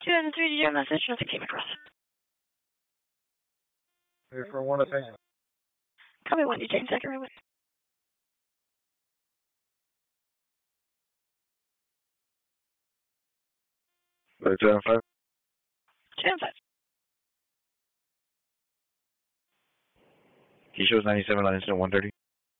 203, did you have a message? Nothing came across. Here for one opinion. Copy 1, you change second right. Right, 5. Channel 5. He shows 97 on incident 130.